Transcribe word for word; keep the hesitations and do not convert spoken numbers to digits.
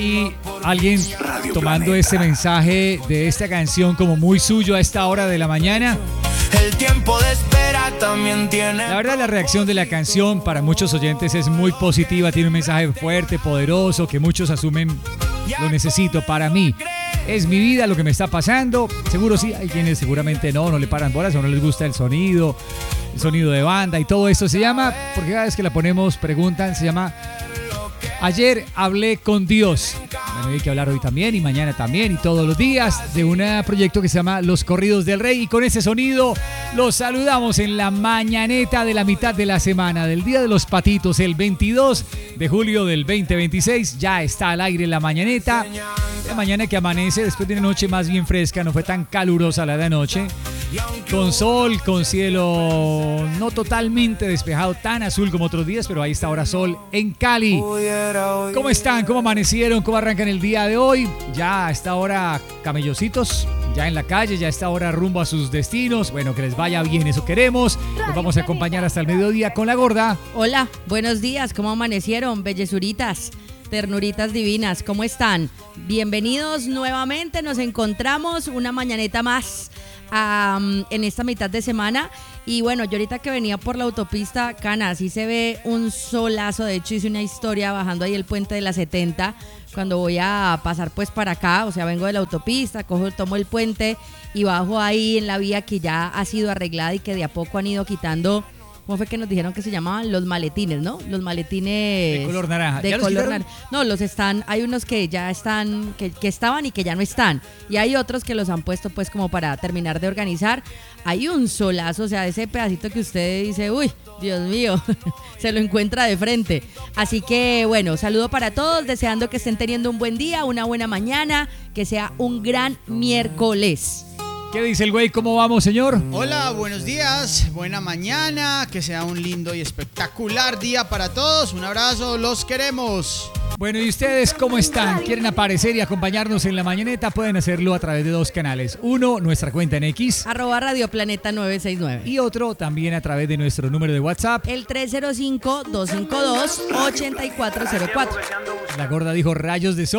Y alguien tomando este mensaje de esta canción como muy suyo a esta hora de la mañana. El tiempo de espera también tiene. La verdad, la reacción de la canción para muchos oyentes es muy positiva. Tiene un mensaje fuerte, poderoso, que muchos asumen lo necesito para mí. Es mi vida lo que me está pasando. Seguro sí, hay quienes seguramente no, no le paran bolas o no les gusta el sonido, el sonido de banda y todo esto. Se llama, porque cada vez que la ponemos preguntan, se llama Ayer hablé con Dios. Bueno, hay que hablar hoy también y mañana también y todos los días de un proyecto que se llama Los Corridos del Rey. Y con ese sonido los saludamos en la mañaneta de la mitad de la semana del Día de los Patitos, el veintidós de julio del veinte veintiséis. Ya está al aire la mañaneta. La mañana que amanece después de una noche más bien fresca, no fue tan calurosa la de anoche. Con sol, con cielo no totalmente despejado, tan azul como otros días, pero ahí está ahora sol en Cali. ¿Cómo están? ¿Cómo amanecieron? ¿Cómo arrancan el día de hoy? Ya a esta hora camellositos, ya en la calle, ya a esta hora rumbo a sus destinos. Bueno, que les vaya bien, eso queremos. Los vamos a acompañar hasta el mediodía con la gorda. Hola, buenos días, ¿cómo amanecieron? Bellezuritas, ternuritas divinas, ¿cómo están? Bienvenidos nuevamente, nos encontramos una mañaneta más um, en esta mitad de semana. Y bueno, yo ahorita que venía por la autopista, Cana, así se ve un solazo. De hecho hice una historia bajando ahí el puente de la setenta cuando voy a pasar pues para acá, o sea, vengo de la autopista, cojo, tomo el puente y bajo ahí en la vía que ya ha sido arreglada y que de a poco han ido quitando. ¿Cómo fue que nos dijeron que se llamaban? Los maletines, ¿no? Los maletines de color naranja. De color naranja. No, los están, hay unos que ya están, que, que estaban y que ya no están. Y hay otros que los han puesto pues como para terminar de organizar. Hay un solazo, o sea, ese pedacito que usted dice, uy, Dios mío, se lo encuentra de frente. Así que bueno, saludo para todos, deseando que estén teniendo un buen día, una buena mañana, que sea un gran miércoles. ¿Qué dice el güey? ¿Cómo vamos, señor? Hola, buenos días, buena mañana, que sea un lindo y espectacular día para todos. Un abrazo, los queremos. Bueno, ¿y ustedes cómo están? ¿Quieren aparecer y acompañarnos en la mañaneta? Pueden hacerlo a través de dos canales. Uno, nuestra cuenta en X. Arroba Radio Planeta nueve seis nueve. Y otro también a través de nuestro número de WhatsApp. El tres cero cinco, dos cinco dos, ocho cuatro cero cuatro. La gorda dijo rayos de sol.